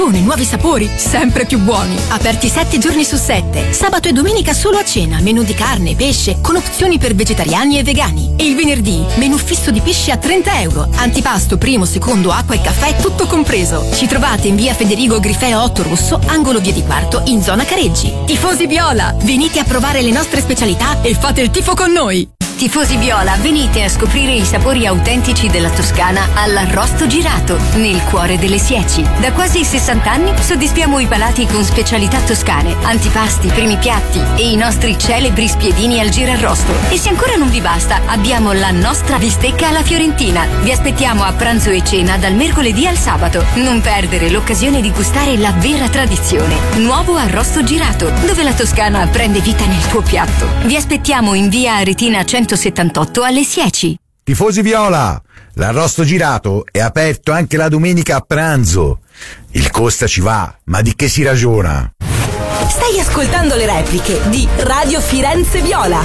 Nuovi sapori, sempre più buoni. Aperti 7 giorni su 7. Sabato e domenica solo a cena. Menù di carne, pesce, con opzioni per vegetariani e vegani. E il venerdì, menù fisso di pesce a €30. Antipasto, primo, secondo, acqua e caffè, tutto compreso. Ci trovate in via Federico Grifeo 8 Rosso, angolo via di Quarto, in zona Careggi. Tifosi Viola, venite a provare le nostre specialità e fate il tifo con noi. Tifosi Viola, venite a scoprire i sapori autentici della Toscana all'Arrosto Girato, nel cuore delle Sieci. Da quasi 60 anni soddisfiamo i palati con specialità toscane, antipasti, primi piatti e i nostri celebri spiedini al girarrosto. E se ancora non vi basta, abbiamo la nostra bistecca alla fiorentina. Vi aspettiamo a pranzo e cena dal mercoledì al sabato. Non perdere l'occasione di gustare la vera tradizione. Nuovo Arrosto Girato, dove la Toscana prende vita nel tuo piatto. Vi aspettiamo in via Aretina 178 alle Sieci. Tifosi Viola, l'Arrosto Girato è aperto anche la domenica a pranzo. Il costa ci va, ma di che si ragiona? Stai ascoltando le repliche di Radio Firenze Viola.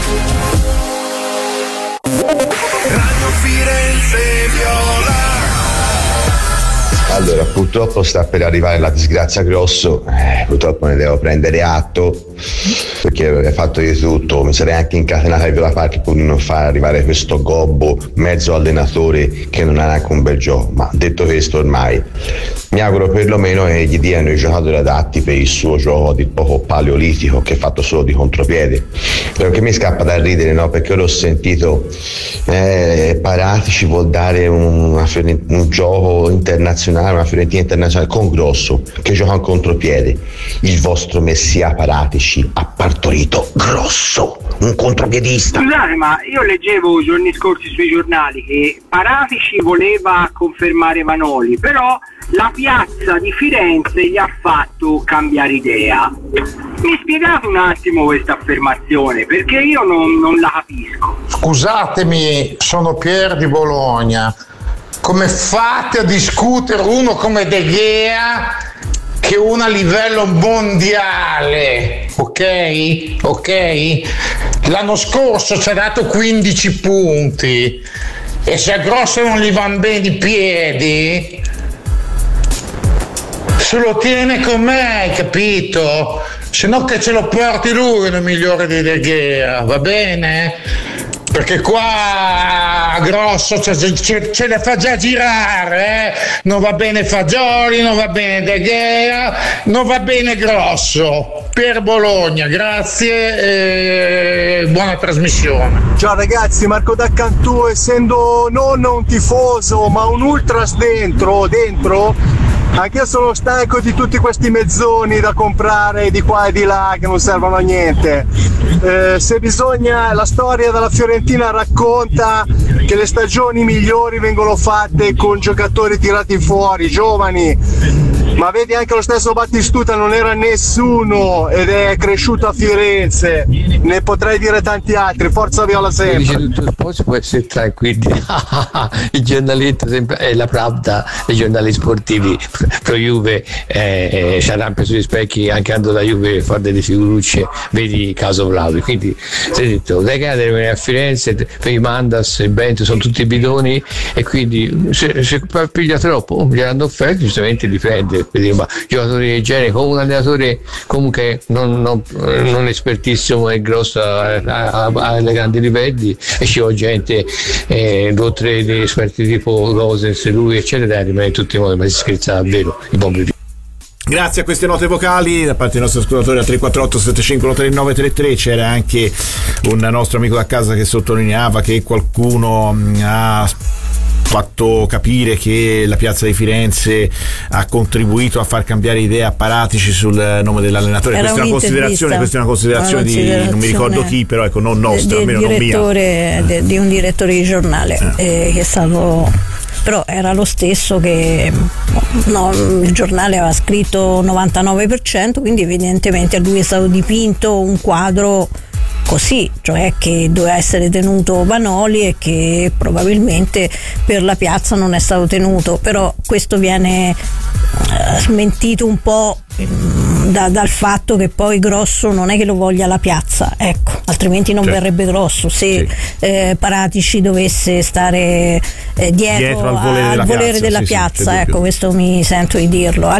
Radio Firenze Viola. Allora, purtroppo sta per arrivare la disgrazia Grosso, purtroppo ne devo prendere atto, perché avrei fatto di tutto, mi sarei anche incatenato ai Viola Park pur di non far arrivare questo gobbo mezzo allenatore che non ha neanche un bel gioco. Ma detto questo, ormai mi auguro perlomeno che gli diano i giocatori adatti per il suo gioco di poco paleolitico, che è fatto solo di contropiede. Perché mi scappa da ridere, no? Perché ora ho sentito Paratici vuol dare un gioco internazionale, una Fiorentina internazionale con Grosso che gioca in contropiede. Il vostro messia Paratici ha partorito Grosso, un contropiedista. Scusate, ma io leggevo giorni scorsi sui giornali che Paratici voleva confermare Vanoli, però la piazza di Firenze gli ha fatto cambiare idea. Mi spiegate un attimo questa affermazione, perché io non la capisco. Scusatemi, sono Pier di Bologna. Come fate a discutere uno come De Gea, che è uno a livello mondiale, ok? L'anno scorso ci ha dato 15 punti e se a Grosso non gli van bene i piedi, se lo tiene con me, capito? Se no che ce lo porti lui, il migliore di De Gea, va bene? Perché qua Grosso ce le fa già girare, non va bene Fagioli, non va bene De Gea, non va bene Grosso. Per Bologna, grazie e buona trasmissione. Ciao ragazzi, Marco D'Accantù, essendo non un tifoso ma un ultras dentro, anche io sono stanco di tutti questi mezzoni da comprare di qua e di là che non servono a niente. Se bisogna, la storia della Fiorentina racconta che le stagioni migliori vengono fatte con giocatori tirati fuori, giovani. Ma vedi, anche lo stesso Battistuta non era nessuno ed è cresciuto a Firenze. Ne potrei dire tanti altri. Forza Viola sempre. Dice tutto il posto, può essere tranquilli. Il giornalista sempre è la Pravda, i giornali sportivi pro Juve ci arrampia sugli specchi anche andando da Juve a fare delle figurucce, vedi caso Vlaovic. Quindi si è detto dai che deve venire a Firenze, per i Mandas, il Bento sono tutti bidoni, e quindi se piglia troppo glielo hanno offerto, giustamente dipende. Ma giocatori del genere con un allenatore comunque non espertissimo e grosso ai grandi livelli, e ci ho gente 2 o 3 di esperti tipo Gosens, lui eccetera, rimane in tutti i modi, ma si scherza davvero i bombi. Grazie a queste note vocali da parte dei nostri ascoltatori al 348 75 3933. C'era anche un nostro amico da casa che sottolineava che qualcuno ha fatto capire che la piazza di Firenze ha contribuito a far cambiare idea a Paratici sul nome dell'allenatore. Questa è una considerazione di non mi ricordo chi, però ecco, non nostra, almeno non mia. Di un direttore di giornale che è stato, però era lo stesso che il giornale aveva scritto 99%, quindi evidentemente a lui è stato dipinto un quadro così, cioè che doveva essere tenuto Vanoli e che probabilmente per la piazza non è stato tenuto, però questo viene smentito un po' dal fatto che poi Grosso non è che lo voglia la piazza, ecco, altrimenti non verrebbe Grosso. Se Paratici dovesse stare dietro al volere della piazza, ecco, questo mi sento di dirlo.